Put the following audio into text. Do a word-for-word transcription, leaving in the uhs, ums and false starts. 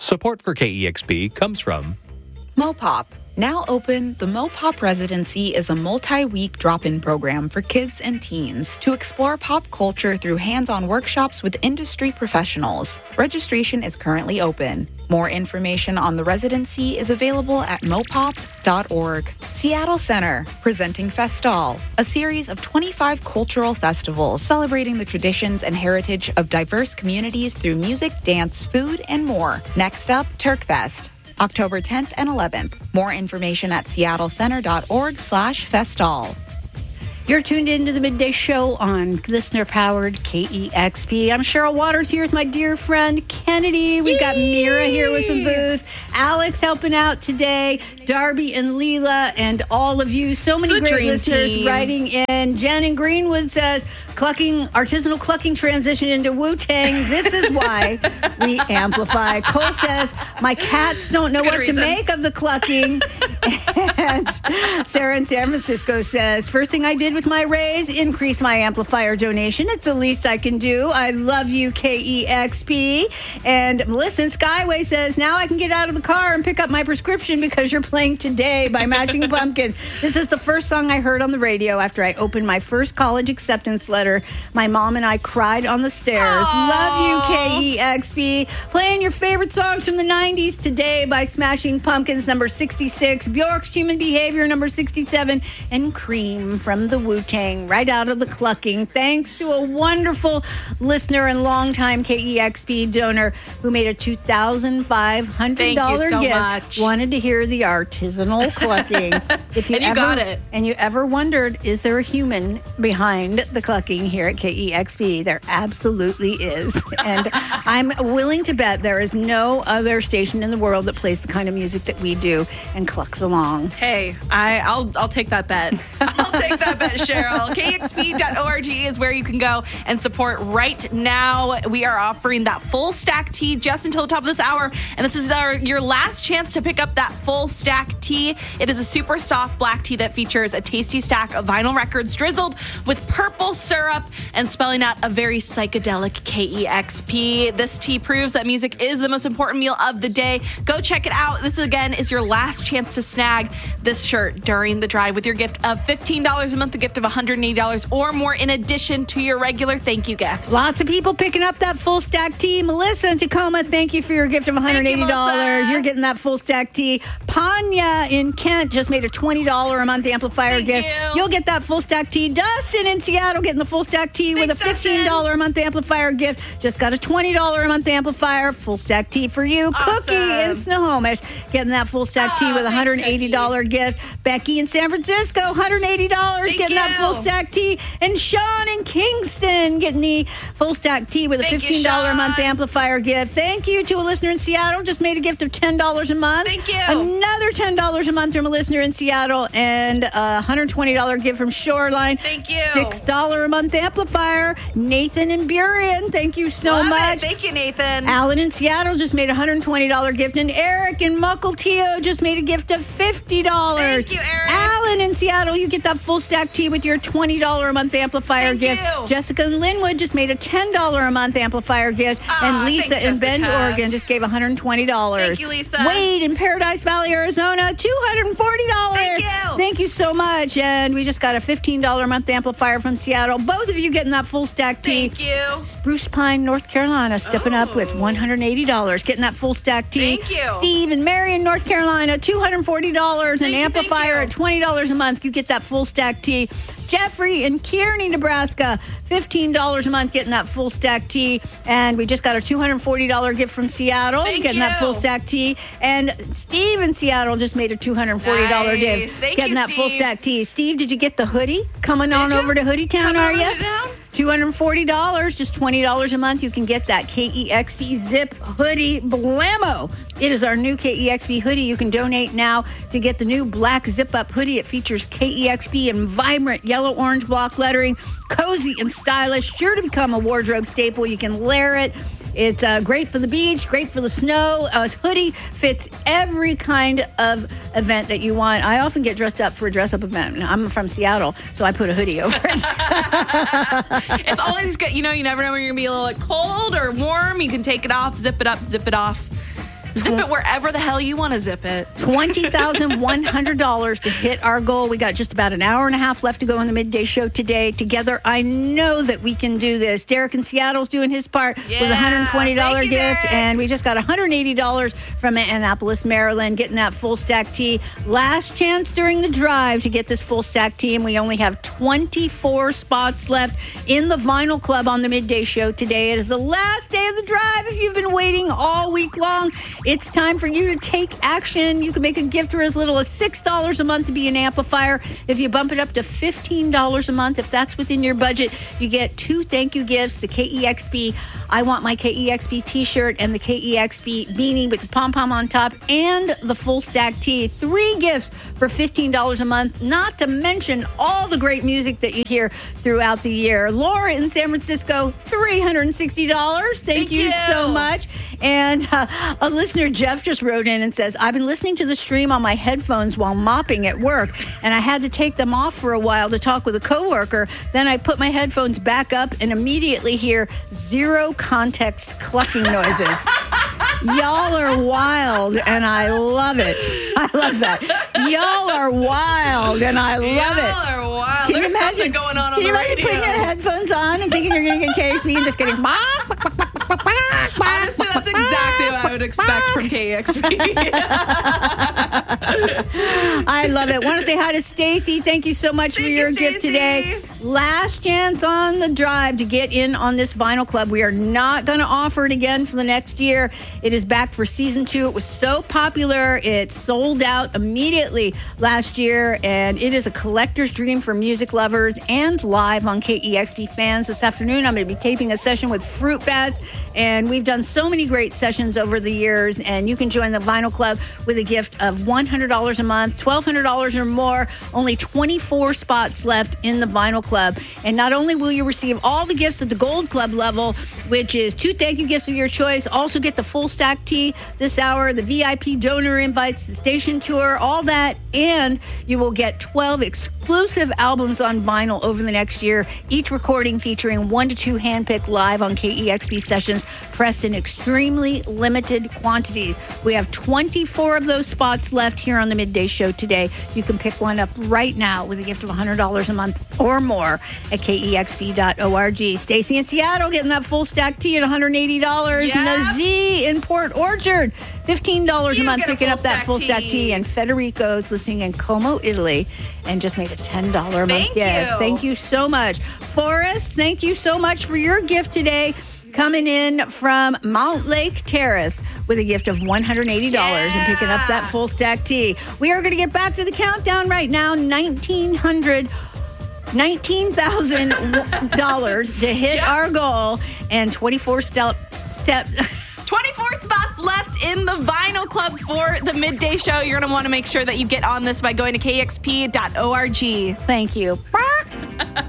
Support for K E X P comes from Mopop. Now open, the Mopop Residency is a multi-week drop-in program for kids and teens to explore pop culture through hands-on workshops with industry professionals. Registration is currently open. More information on the residency is available at mopop dot org. Seattle Center, presenting Festal, a series of twenty-five cultural festivals celebrating the traditions and heritage of diverse communities through music, dance, food, and more. Next up, Turkfest, October tenth and eleventh. More information at seattle center dot org slash festal. You're tuned into the Midday Show on listener-powered K E X P. I'm Cheryl Waters here with my dear friend Kennedy. We've got Mira here with the booth. Alex helping out today. Darby and Leela and all of you. So many great listeners team. writing in. Jen in Greenwood says, clucking, artisanal clucking transition into Wu-Tang. This is why we amplify. Cole says, my cats don't know what reason. to make of the clucking. And Sarah in San Francisco says, first thing I did with my raise, increase my amplifier donation. It's the least I can do. I love you, K E X P. And Melissa in Skyway says, now I can get out of the car and pick up my prescription because you're playing Today by Smashing Pumpkins. This is the first song I heard on the radio after I opened my first college acceptance letter. My mom and I cried on the stairs. Aww. Love you, K E X P. Playing your favorite songs from the nineties, Today by Smashing Pumpkins, number sixty-six. Bjork's Human Behavior, number sixty-seven. And Cream from the Wu-Tang, right out of the clucking. Thanks to a wonderful listener and longtime K E X P donor who made a two thousand five hundred dollars Thank you so gift. much. Wanted to hear the artisanal clucking. If you and you ever, got it. And you ever wondered, is there a human behind the clucking here at K E X P? There absolutely is. And I'm willing to bet there is no other station in the world that plays the kind of music that we do and clucks along. Hey, I, I'll I'll take that bet. I'll take that bet, Cheryl. K X P dot org is where you can go and support right now. We are offering that full stack tee just until the top of this hour, and this is our your last chance to pick up that full stack tee. It is a super soft black tea that features a tasty stack of vinyl records drizzled with purple syrup and spelling out a very psychedelic K E X P. This tea proves that music is the most important meal of the day. Go check it out. This, again, is your last chance to snag this shirt during the drive with your gift of fifteen dollars a month, a gift of one hundred eighty dollars or more in addition to your regular thank you gifts. Lots of people picking up that full stack tee. Melissa in Tacoma, thank you for your gift of one hundred eighty dollars. You, You're getting that full stack tee. Panya in Kent just made a twenty dollars a month amplifier thank gift. You. You'll get that full stack tee. Dustin in Seattle getting the full stack tee Thanks, with a fifteen dollars a month amplifier gift. Just got a twenty dollars a month amplifier. Full stack tee for you. Awesome. Cookie in Snohomish getting that full stack oh, tee with a one hundred eighty dollars thanks, gift. Becky in San Francisco, one hundred eighty dollars Thank getting you. that full stack tee. And Sean in Kingston getting the full stack tee with a Thank fifteen dollars you, a month amplifier gift. Thank you to a listener in Seattle. Just made a gift of ten dollars a month. Thank you. Another ten dollars a month from a listener in Seattle and a one hundred twenty dollars gift from Shoreline. Thank you. six dollars a month amplifier. Nathan in Burien, thank you so Love much. It. Thank you, Nathan. Alan in Seattle just made a one hundred twenty dollars gift. And Eric in Mukilteo just made a gift of fifty dollars. Thank you, Eric. Alan in Seattle, you get that full stack tee with your twenty dollars a month amplifier Thank gift. you. Jessica in Linwood just made a ten dollars a month amplifier gift. Ah, and Lisa thanks, in Bend, Jessica. Oregon just gave one hundred twenty dollars. Thank you, Lisa. Wade in Paradise Valley, Arizona, two hundred forty dollars. Thank you. Thank you so much. And we just got a fifteen dollars a month amplifier from Seattle. Both of you getting that full stack tee. Thank you. Spruce Pine, North Carolina, stepping Oh. up with one hundred eighty dollars, getting that full stack tee. Thank you. Steve in Marion, North Carolina, two hundred forty dollars. An Thank you, thank amplifier you. at twenty dollars a month. You get that full stack tee. Jeffrey in Kearney, Nebraska, fifteen dollars a month, getting that full stack tee. And we just got a two hundred forty dollars gift from Seattle, Thank getting you. that full stack tee. And Steve in Seattle just made a two hundred forty dollars Nice. gift, Thank getting you, that full Steve. stack tee. Steve, did you get the hoodie? Coming on you? over to Hoodie Town, Come are over you? to town? two hundred forty dollars, just twenty dollars a month. You can get that K E X P Zip Hoodie Blammo. It is our new K E X P hoodie. You can donate now to get the new black zip-up hoodie. It features K E X P in vibrant yellow-orange block lettering, cozy and stylish, sure to become a wardrobe staple. You can layer it. It's uh, great for the beach, great for the snow. A hoodie fits every kind of event that you want. I often get dressed up for a dress-up event. I'm from Seattle, so I put a hoodie over it. It's always good. You know, you never know when you're going to be a little bit cold or warm. You can take it off, zip it up, zip it off. Zip it wherever the hell you want to zip it. twenty thousand one hundred dollars to hit our goal. We got just about an hour and a half left to go in the midday show today. Together, I know that we can do this. Derek in Seattle's doing his part Yeah, with a one hundred twenty dollars thank you, gift. Derek. And we just got one hundred eighty dollars from Annapolis, Maryland, getting that full stack tee. Last chance during the drive to get this full stack tee. And we only have twenty-four spots left in the Vinyl Club on the midday show today. It is the last day of the drive. If you've been waiting all week long, it's time for you to take action. You can make a gift for as little as six dollars a month to be an amplifier. If you bump it up to fifteen dollars a month, if that's within your budget, you get two thank you gifts, the K E X P I Want My K E X P t-shirt and the K E X P beanie with the pom-pom on top and the full stack tee. Three gifts for fifteen dollars a month, not to mention all the great music that you hear throughout the year. Laura in San Francisco, three hundred sixty dollars. Thank, Thank you, you. so much. And uh, a listener, Jeff, just wrote in and says, I've been listening to the stream on my headphones while mopping at work, and I had to take them off for a while to talk with a coworker. Then I put my headphones back up and immediately hear zero context clucking noises. Y'all are wild, and I love it. I love that. Y'all are wild, and I love Y'all it. are wild. Can There's you imagine something going on on Can you the imagine radio. putting your headphones on and thinking you're going to get K X P and just getting Honestly, that's exactly what I would expect from K E X P. I love it. Want to say hi to Stacy. Thank you so much Thank for you, your gift Stacey. today. Last chance on the drive to get in on this Vinyl Club. We are not going to offer it again for the next year. It is back for season two. It was so popular, it sold out immediately last year, and it is a collector's dream for music lovers and live on K E X P fans. This afternoon, I'm going to be taping a session with Fruit Bats, and we've done so many great sessions over the years, and you can join the Vinyl Club with a gift of one hundred dollars a month, twelve hundred dollars or more. Only twenty-four spots left in the Vinyl Club. And not only will you receive all the gifts at the Gold Club level, which is two thank you gifts of your choice, also get the full stack tee this hour, the V I P donor invites, the station tour, all that, and you will get twelve exclusive albums on vinyl over the next year, each recording featuring one to two handpicked live on K E X P sessions, pressed in extremely limited quantities. We have twenty-four of those spots left here on the Midday Show today. You can pick one up right now with a gift of one hundred dollars a month or more at K E X P dot org. Stacy in Seattle getting that full stack tee at one hundred eighty dollars. Yep. And the Z in Port Orchard, fifteen dollars a You month, get a picking full up that stack full stack tee. tee. And Federico's listening in Como, Italy, and just made a ten dollars a month Thank gift. you. Thank you so much. Forrest, thank you so much for your gift today. Coming in from Mount Lake Terrace with a gift of one hundred eighty dollars and picking up that full stack tee. We are going to get back to the countdown right now. nineteen hundred nineteen thousand dollars to hit Yep. our goal, and twenty-four step step twenty-four spots left in the Vinyl Club for the Midday Show. You're going to want to make sure that you get on this by going to K E X P dot org. Thank you.